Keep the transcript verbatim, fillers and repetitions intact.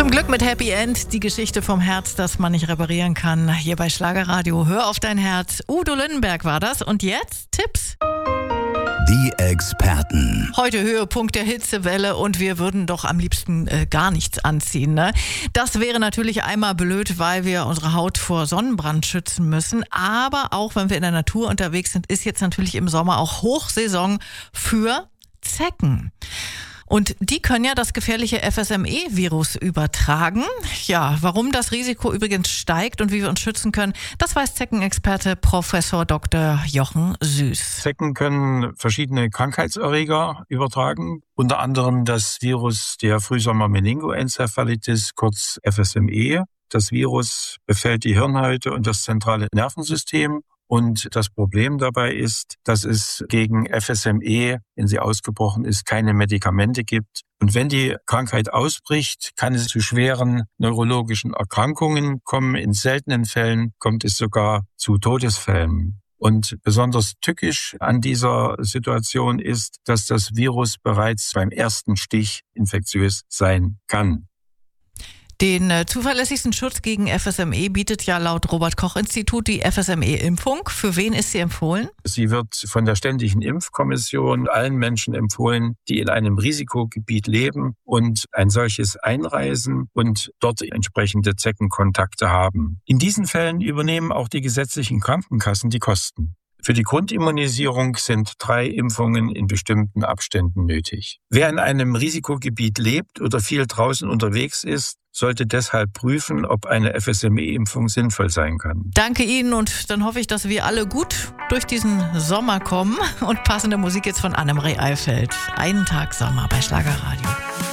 Zum Glück mit Happy End, die Geschichte vom Herz, das man nicht reparieren kann. Hier bei Schlagerradio, hör auf dein Herz. Udo Lindenberg war das. Und jetzt Tipps. Die Experten. Heute Höhepunkt der Hitzewelle und wir würden doch am liebsten äh, gar nichts anziehen, ne? Das wäre natürlich einmal blöd, weil wir unsere Haut vor Sonnenbrand schützen müssen. Aber auch wenn wir in der Natur unterwegs sind, ist jetzt natürlich im Sommer auch Hochsaison für Zecken. Und die können ja das gefährliche F S M E-Virus übertragen. Ja, warum das Risiko übrigens steigt und wie wir uns schützen können, das weiß Zeckenexperte Professor Doktor Jochen Süß. Zecken können verschiedene Krankheitserreger übertragen, unter anderem das Virus der Frühsommer-Meningoenzephalitis, kurz F S M E. Das Virus befällt die Hirnhäute und das zentrale Nervensystem. Und das Problem dabei ist, dass es gegen F S M E, wenn sie ausgebrochen ist, keine Medikamente gibt. Und wenn die Krankheit ausbricht, kann es zu schweren neurologischen Erkrankungen kommen. In seltenen Fällen kommt es sogar zu Todesfällen. Und besonders tückisch an dieser Situation ist, dass das Virus bereits beim ersten Stich infektiös sein kann. Den äh, zuverlässigsten Schutz gegen F S M E bietet ja laut Robert-Koch-Institut die F S M E-Impfung. Für wen ist sie empfohlen? Sie wird von der Ständigen Impfkommission allen Menschen empfohlen, die in einem Risikogebiet leben und ein solches einreisen und dort entsprechende Zeckenkontakte haben. In diesen Fällen übernehmen auch die gesetzlichen Krankenkassen die Kosten. Für die Grundimmunisierung sind drei Impfungen in bestimmten Abständen nötig. Wer in einem Risikogebiet lebt oder viel draußen unterwegs ist, sollte deshalb prüfen, ob eine F S M E-Impfung sinnvoll sein kann. Danke Ihnen und dann hoffe ich, dass wir alle gut durch diesen Sommer kommen. Und passende Musik jetzt von Annemarie Eifeld. Einen Tag Sommer bei Schlagerradio.